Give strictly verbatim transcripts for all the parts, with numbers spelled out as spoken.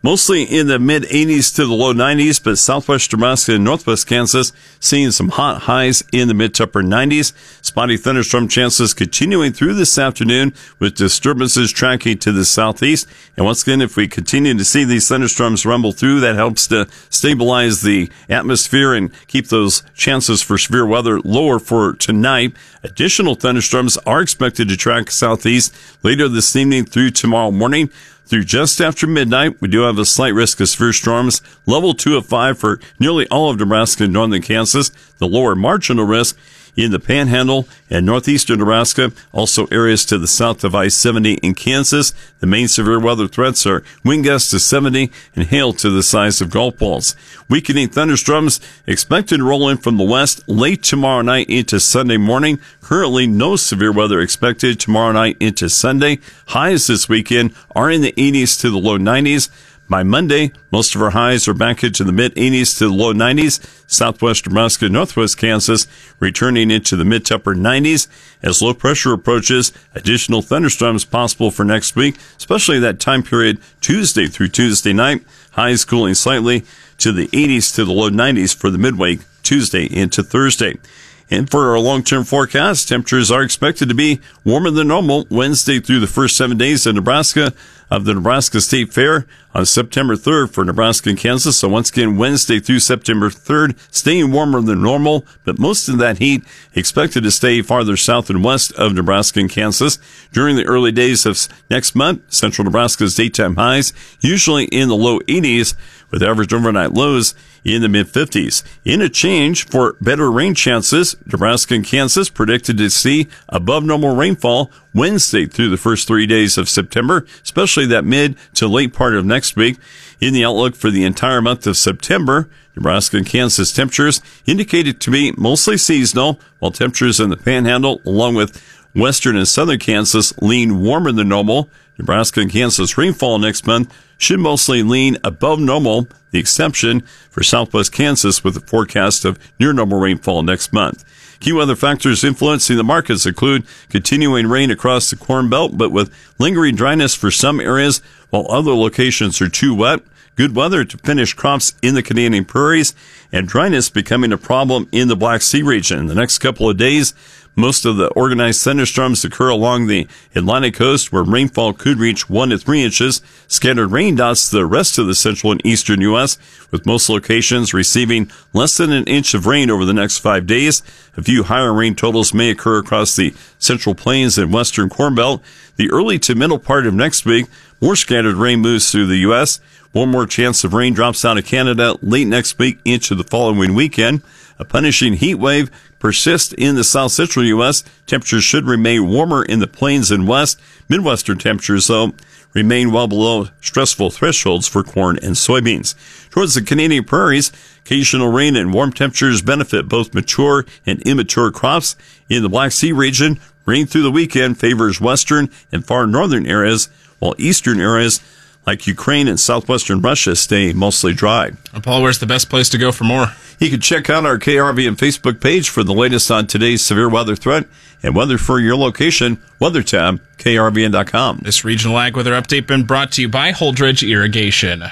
Mostly in the mid eighties to the low nineties, but southwest Nebraska and northwest Kansas seeing some hot highs in the mid to upper nineties. Spotty thunderstorm chances continuing through this afternoon with disturbances tracking to the southeast. And once again, if we continue to see these thunderstorms rumble through, that helps to stabilize the atmosphere and keep those chances for severe weather lower for tonight. Additional thunderstorms are expected to track southeast later this evening through tomorrow morning. Through just after midnight, we do have a slight risk of severe storms, level two of five for nearly all of Nebraska and northern Kansas. The lower marginal risk in the Panhandle and northeastern Nebraska, also areas to the south of I seventy in Kansas. The main severe weather threats are wind gusts to seventy and hail to the size of golf balls. Weakening thunderstorms expected to roll in from the west late tomorrow night into Sunday morning. Currently, no severe weather expected tomorrow night into Sunday. Highs this weekend are in the eighties to the low nineties. By Monday, most of our highs are back into the mid-eighties to the low nineties. Southwest Nebraska, northwest Kansas returning into the mid to upper nineties. As low pressure approaches, additional thunderstorms possible for next week, especially that time period Tuesday through Tuesday night. Highs cooling slightly to the eighties to the low nineties for the midweek, Tuesday into Thursday. And for our long-term forecast, temperatures are expected to be warmer than normal Wednesday through the first seven days in Nebraska of the Nebraska State Fair on September third for Nebraska and Kansas. So once again, Wednesday through September third, staying warmer than normal, but most of that heat expected to stay farther south and west of Nebraska and Kansas. During the early days of next month, central Nebraska's daytime highs usually in the low eighties with average overnight lows in the mid-fifties. In a change for better rain chances, Nebraska and Kansas predicted to see above normal rainfall Wednesday through the first three days of September, especially that mid to late part of next week. In the outlook for the entire month of September, Nebraska and Kansas temperatures indicated to be mostly seasonal, while temperatures in the Panhandle, along with western and southern Kansas, lean warmer than normal. Nebraska and Kansas rainfall next month should mostly lean above normal, the exception for southwest Kansas with a forecast of near normal rainfall next month. Key weather factors influencing the markets include continuing rain across the Corn Belt, but with lingering dryness for some areas, while other locations are too wet. Good weather to finish crops in the Canadian prairies, and dryness becoming a problem in the Black Sea region. In the next couple of days, most of the organized thunderstorms occur along the Atlantic coast, where rainfall could reach one to three inches. Scattered rain dots to the rest of the central and eastern U S, with most locations receiving less than an inch of rain over the next five days. A few higher rain totals may occur across the Central Plains and western Corn Belt. The early to middle part of next week, more scattered rain moves through the U S. One more chance of rain drops out of Canada late next week into the following weekend. A punishing heat wave persists in the south central U S. Temperatures should remain warmer in the plains and west. Midwestern temperatures, though, remain well below stressful thresholds for corn and soybeans. Towards the Canadian prairies, occasional rain and warm temperatures benefit both mature and immature crops. In the Black Sea region, rain through the weekend favors western and far northern areas, while eastern areas like Ukraine and southwestern Russia stay mostly dry. Paul, where's the best place to go for more? You can check out our K R V N Facebook page for the latest on today's severe weather threat and weather for your location. Weather tab, K R V N dot com. This regional ag weather update been brought to you by Holdridge Irrigation.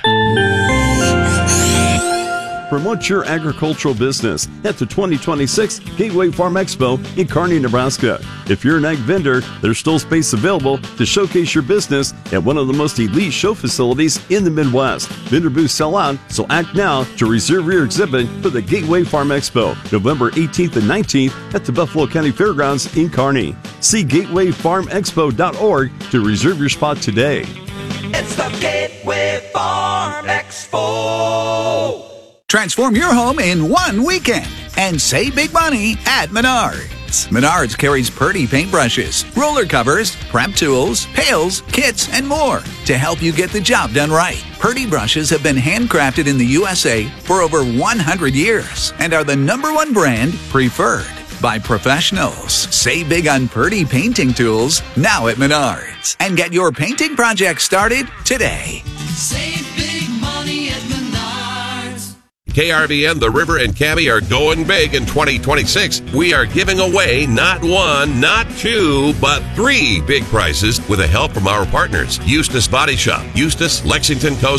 Promote your agricultural business at the twenty twenty-six Gateway Farm Expo in Kearney, Nebraska. If you're an ag vendor, there's still space available to showcase your business at one of the most elite show facilities in the Midwest. Vendor booths sell out, so act now to reserve your exhibit for the Gateway Farm Expo, November eighteenth and nineteenth at the Buffalo County Fairgrounds in Kearney. See gateway farm expo dot org to reserve your spot today. It's the Gateway Farm Expo. Transform your home in one weekend and save big money at Menards. Menards carries Purdy paintbrushes, roller covers, prep tools, pails, kits, and more to help you get the job done right. Purdy brushes have been handcrafted in the U S A for over one hundred years and are the number one brand preferred by professionals. Save big on Purdy painting tools now at Menards and get your painting project started today. Save big money at Menards. K R V N, The River, and Cabby are going big in twenty twenty-six. We are giving away not one, not two, but three big prizes with the help from our partners. Eustace Body Shop, Eustace, Lexington, Coast